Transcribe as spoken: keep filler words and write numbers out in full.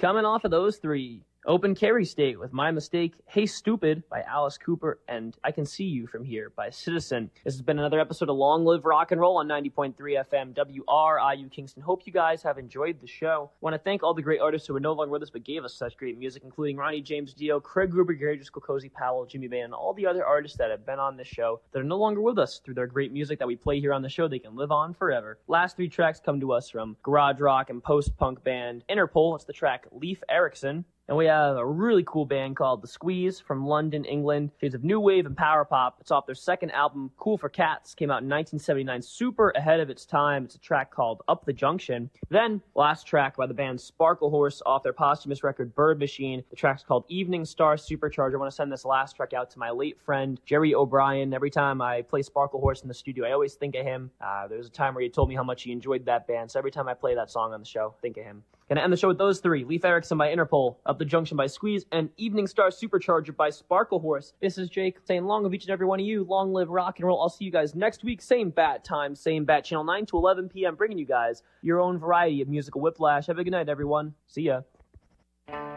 Coming off of those three, Open Carry State with My Mistake, Hey Stupid by Alice Cooper, and I Can See You From Here by Citizen. This has been another episode of Long Live Rock and Roll on ninety point three F M W R I U Kingston. Hope you guys have enjoyed the show. I want to thank all the great artists who are no longer with us but gave us such great music, including Ronnie James Dio, Craig Gruber, Gary Driscoll, Cozy Powell, Jimmy Bay, and all the other artists that have been on this show that are no longer with us. Through their great music that we play here on the show, they can live on forever. Last three tracks come to us from garage rock and post-punk band Interpol. It's the track Leif Erikson. And we have a really cool band called The Squeeze from London, England. Shades of new wave and power pop. It's off their second album, Cool for Cats. Came out in nineteen seventy-nine, super ahead of its time. It's a track called Up the Junction. Then, last track by the band Sparkle Horse off their posthumous record, Bird Machine. The track's called Evening Star Supercharger. I want to send this last track out to my late friend, Jerry O'Brien. Every time I play Sparkle Horse in the studio, I always think of him. Uh, there was a time where he told me how much he enjoyed that band, so every time I play that song on the show, think of him. Gonna end the show with those three: Leif Erikson by Interpol, Up the Junction by Squeeze, and Evening Star Supercharger by Sparkle Horse. This is Jake saying long of each and every one of you. Long live rock and roll. I'll see you guys next week. Same bat time, same bat channel, nine to eleven p.m. bringing you guys your own variety of musical whiplash. Have a good night, everyone. See ya.